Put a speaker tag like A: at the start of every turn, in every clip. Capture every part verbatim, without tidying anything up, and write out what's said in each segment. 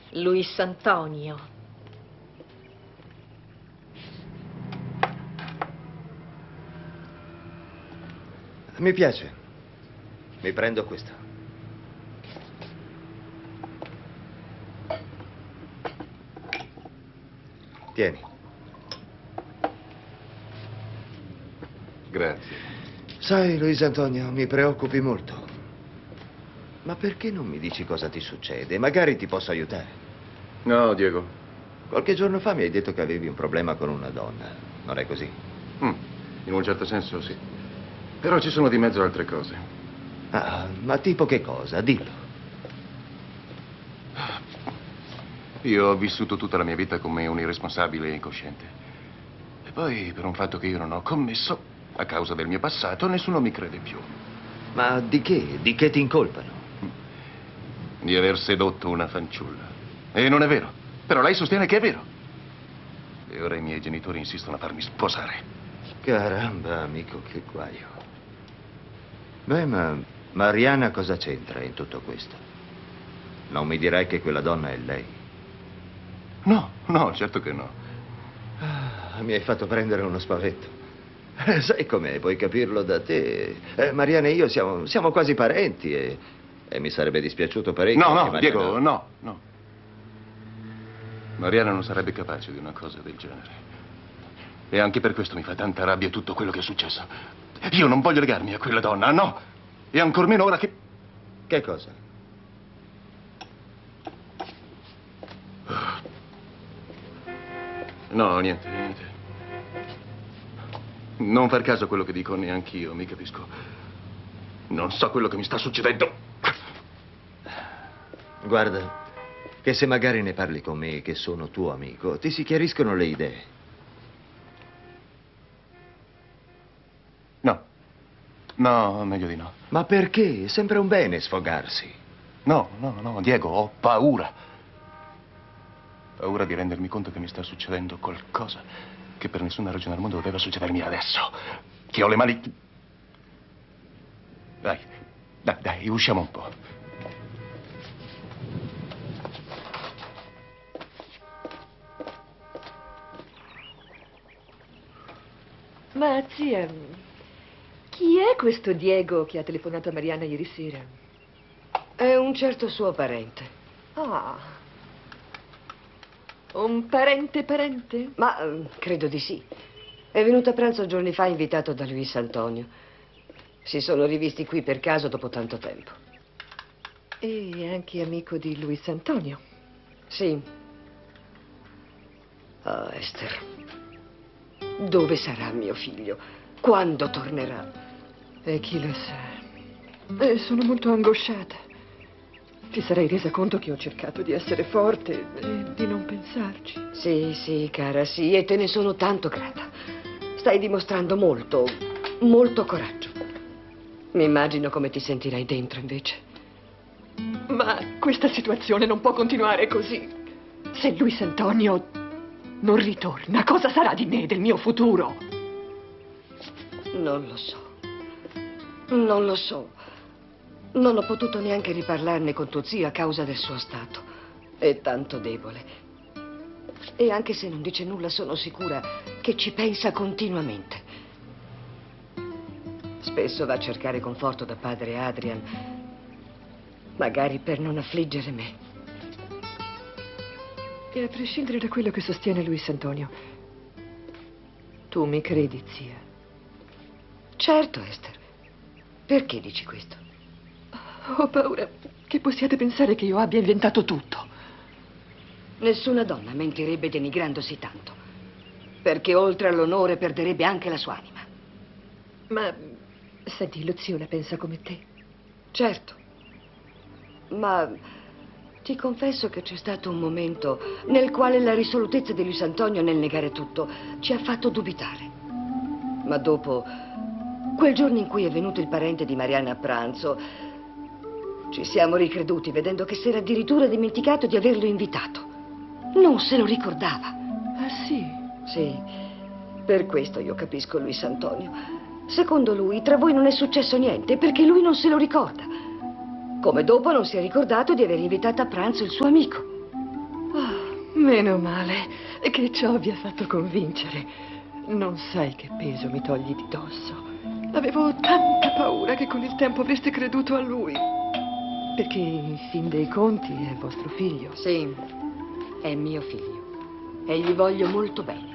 A: Luis Antonio.
B: Mi piace. Mi prendo questo. Tieni.
C: Grazie.
B: Sai, Luis Antonio, mi preoccupi molto. Ma perché non mi dici cosa ti succede? Magari ti posso aiutare.
C: No, Diego.
B: Qualche giorno fa mi hai detto che avevi un problema con una donna. Non è così?
C: Mm, in un certo senso sì. Però ci sono di mezzo altre cose.
B: Ah, ma tipo che cosa? Dillo.
C: Io ho vissuto tutta la mia vita come un irresponsabile e incosciente. E poi, per un fatto che io non ho commesso, a causa del mio passato, nessuno mi crede più.
B: Ma di che? Di che ti incolpano?
C: Di aver sedotto una fanciulla. E non è vero. Però lei sostiene che è vero. E ora i miei genitori insistono a farmi sposare.
B: Caramba, amico, che guaio. Beh, ma Mariana cosa c'entra in tutto questo? Non mi dirai che quella donna è lei?
C: No, no, certo che no.
B: Ah, mi hai fatto prendere uno spavetto. Eh, sai com'è, puoi capirlo da te. Eh, Mariana e io siamo, siamo quasi parenti e, e mi sarebbe dispiaciuto parecchio
C: No,
B: che
C: no,
B: Mariana...
C: Diego, no, no. Mariana non sarebbe capace di una cosa del genere. E anche per questo mi fa tanta rabbia tutto quello che è successo. Io non voglio legarmi a quella donna, no. E ancor meno ora che...
B: Che cosa?
C: No, niente, niente. Non far caso a quello che dico neanch'io, mi capisco. Non so quello che mi sta succedendo.
B: Guarda, che se magari ne parli con me, che sono tuo amico, ti si chiariscono le idee.
C: No. No, meglio di no.
B: Ma perché? È sempre un bene sfogarsi.
C: No, no, no, Diego, ho paura. Paura di rendermi conto che mi sta succedendo qualcosa che per nessuna ragione al mondo doveva succedermi adesso. Che ho le mani... Dai, dai, dai, usciamo un po'.
D: Ma zia, chi è questo Diego che ha telefonato a Mariana ieri sera?
E: È un certo suo parente.
D: Ah, un parente parente?
E: Ma eh, credo di sì. È venuto a pranzo giorni fa invitato da Luis Antonio. Si sono rivisti qui per caso dopo tanto tempo.
D: E anche amico di Luis Antonio?
E: Sì. Oh, Esther. Dove sarà mio figlio? Quando tornerà?
D: E chi lo sa? Eh, sono molto angosciata. Ti sarei resa conto che ho cercato di essere forte e di non pensarci.
E: Sì, sì, cara, sì, e te ne sono tanto grata. Stai dimostrando molto, molto coraggio. Mi immagino come ti sentirai dentro, invece.
D: Ma questa situazione non può continuare così. Se Luis Antonio non ritorna, cosa sarà di me, del mio futuro?
E: Non lo so. Non lo so. Non ho potuto neanche riparlarne con tuo zio a causa del suo stato. È tanto debole. E anche se non dice nulla, sono sicura che ci pensa continuamente. Spesso va a cercare conforto da padre Adrian, magari per non affliggere me.
D: E a prescindere da quello che sostiene Luis Antonio, tu mi credi, zia?
E: Certo, Esther. Perché dici questo?
D: Ho paura che possiate pensare che io abbia inventato tutto.
E: Nessuna donna mentirebbe denigrandosi tanto, perché oltre all'onore perderebbe anche la sua anima.
D: Ma, senti, lo zio la pensa come te?
E: Certo. Ma ti confesso che c'è stato un momento nel quale la risolutezza di Luis Antonio nel negare tutto ci ha fatto dubitare. Ma dopo, quel giorno in cui è venuto il parente di Mariana a pranzo, ci siamo ricreduti vedendo che si era addirittura dimenticato di averlo invitato. Non se lo ricordava.
D: Ah, sì?
E: Sì, per questo io capisco Luis Antonio. Secondo lui, tra voi non è successo niente perché lui non se lo ricorda. Come dopo non si è ricordato di aver invitato a pranzo il suo amico.
D: Meno male che ciò vi ha fatto convincere. Non sai che peso mi togli di dosso. Avevo tanta paura che con il tempo avreste creduto a lui. Perché in fin dei conti è vostro figlio.
E: Sì, è mio figlio. E gli voglio molto bene.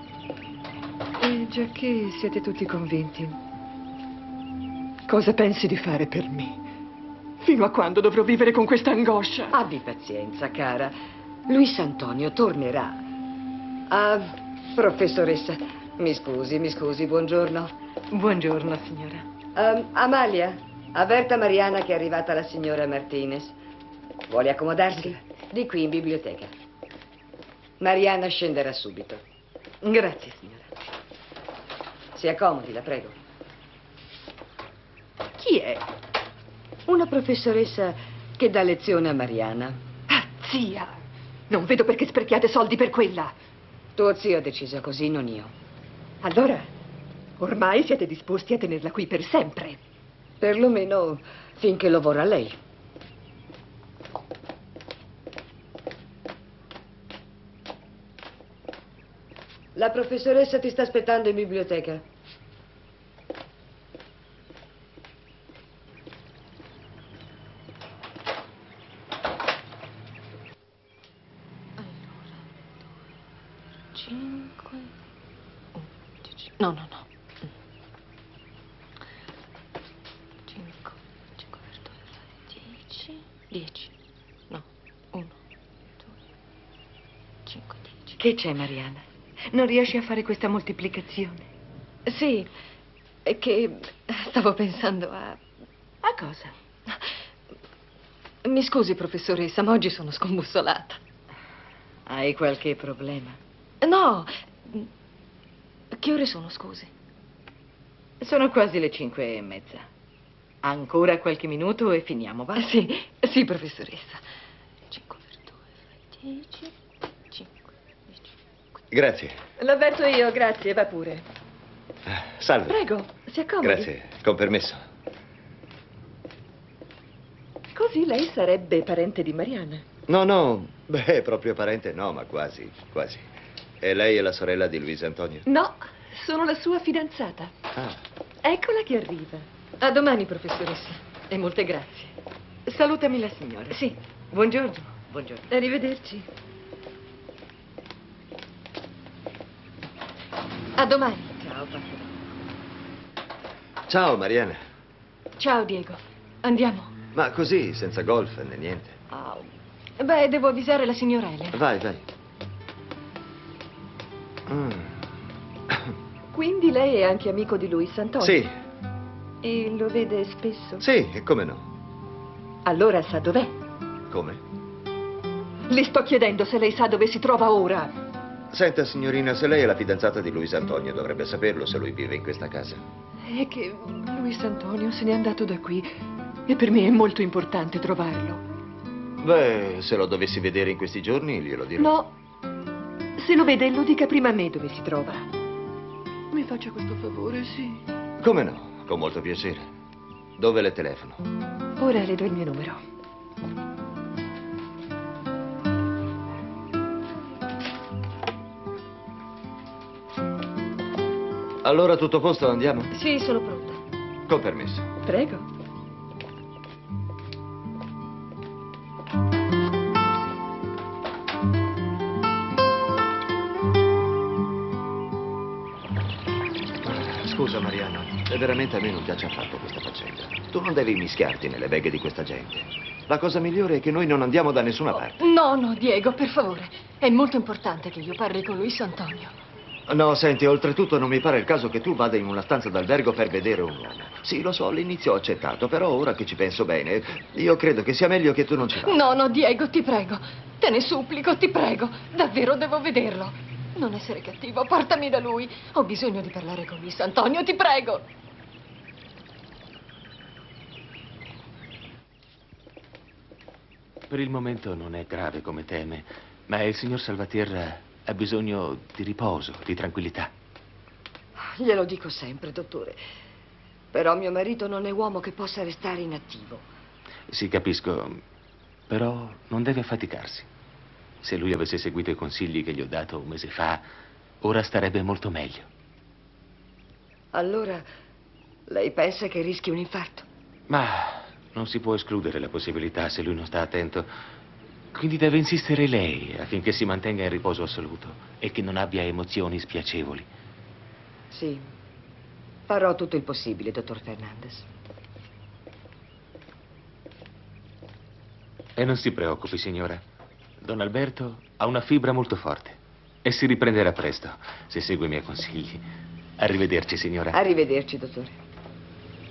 D: E giacché siete tutti convinti, cosa pensi di fare per me? Fino a quando dovrò vivere con questa angoscia?
E: Abbi pazienza, cara. Luis Antonio tornerà. Ah, professoressa, mi scusi, mi scusi, buongiorno.
D: Buongiorno, signora.
E: Ah, Amalia, avverta Mariana che è arrivata la signora Martinez. Vuole accomodarsi? Di qui, in biblioteca. Mariana scenderà subito.
D: Grazie, signora.
E: Si accomodi, la prego.
D: Chi è?
E: Una professoressa che dà lezione a Mariana.
D: Pazzia! Non vedo perché sprechiate soldi per quella.
E: Tuo zio ha deciso così, non io.
D: Allora, ormai siete disposti a tenerla qui per sempre.
E: Perlomeno finché lo vorrà lei. La professoressa ti sta aspettando in biblioteca.
A: cinque, undici. No, no, no. cinque, cinque per due fa dieci. dieci. No, uno, due, cinque, dieci.
D: Che c'è, Mariana? Non riesci a fare questa moltiplicazione?
A: Sì, è che stavo pensando a...
D: A cosa?
A: Mi scusi, professoressa, ma oggi sono scombussolata.
E: Hai qualche problema?
A: No. Che ore sono, scusi?
D: Sono quasi le cinque e mezza. Ancora qualche minuto e finiamo, va?
A: Sì, sì, professoressa. cinque per due fa dieci. cinque, dieci.
B: Grazie.
D: L'avverto io, grazie, va pure.
B: Salve.
D: Prego, si accomodi.
B: Grazie, con permesso.
D: Così lei sarebbe parente di Mariana.
B: No, no, beh, proprio parente no, ma quasi, quasi. E lei è la sorella di Luis Antonio?
D: No, sono la sua fidanzata.
B: Ah,
D: Eccola che arriva.
A: A domani, professoressa.
D: E molte grazie. Salutami la signora.
A: Sì.
D: Buongiorno.
E: Buongiorno.
D: Arrivederci.
A: A domani.
E: Ciao, Paco.
B: ciao, Mariana.
A: Ciao, Diego. Andiamo.
B: Ma così, senza golf né niente.
A: Oh. Beh, devo avvisare la signora Helen.
B: Vai, vai. Mm.
D: Quindi lei è anche amico di Luis Antonio?
B: Sì,
D: E lo vede spesso?
B: sì, e come no?
D: Allora sa dov'è?
B: Come?
D: Le sto chiedendo se lei sa dove si trova ora.
B: Senta, signorina, se lei è la fidanzata di Luis Antonio, dovrebbe saperlo se lui vive in questa casa.
D: È che Luis Antonio se n'è andato da qui e per me è molto importante trovarlo.
B: Beh, se lo dovessi vedere in questi giorni, glielo dirò.
D: No, se lo vede lo dica prima a me dove si trova. Mi faccia questo favore, sì.
B: Come no? Con molto piacere. Dove le telefono?
D: Ora le do il mio numero.
B: Allora tutto a posto, andiamo?
A: Sì, sono pronta.
B: Con permesso.
D: Prego.
B: Scusa, Mariano, e veramente a me non piace affatto questa faccenda. Tu non devi mischiarti nelle beghe di questa gente. La cosa migliore è che noi non andiamo da nessuna parte.
A: No, no, Diego, per favore. È molto importante che io parli con Luis Antonio.
B: No, senti, oltretutto non mi pare il caso che tu vada in una stanza d'albergo per vedere un uomo. Sì, lo so, all'inizio ho accettato, però ora che ci penso bene, io credo che sia meglio che tu non ci vada.
A: No, no, Diego, ti prego. Te ne supplico, ti prego. Davvero devo vederlo. Non essere cattivo, portami da lui. Ho bisogno di parlare con Luis Antonio, ti prego.
F: Per il momento non è grave come teme, ma il signor Salvatierra ha bisogno di riposo, di tranquillità.
E: Glielo dico sempre, dottore. Però mio marito non è uomo che possa restare inattivo.
F: Sì, capisco, però non deve affaticarsi. Se lui avesse seguito i consigli che gli ho dato un mese fa, ora starebbe molto meglio.
E: Allora, lei pensa che rischi un infarto?
F: Ma non si può escludere la possibilità se lui non sta attento. Quindi deve insistere lei affinché si mantenga in riposo assoluto e che non abbia emozioni spiacevoli.
E: Sì, farò tutto il possibile, dottor Fernandez.
F: E non si preoccupi, signora. Don Alberto ha una fibra molto forte e si riprenderà presto se segue i miei consigli. Arrivederci, signora.
E: Arrivederci, dottore.